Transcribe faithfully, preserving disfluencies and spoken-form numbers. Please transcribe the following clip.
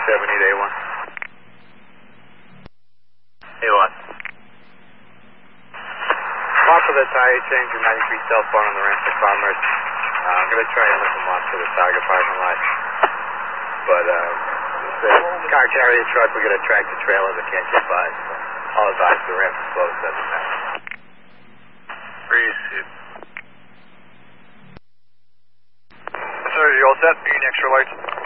seven eight A one. A one. Watch for the tire change from ninety-three cell phone on the ramp to Commerce. Uh, I'm going to try and lift them off to the Saga parking lot. But uh, the car carrier truck, we got a tractor trailer that can't get by. So I'll advise the ramp is closed at the time. Receive. Sir, you all set? Any extra lights?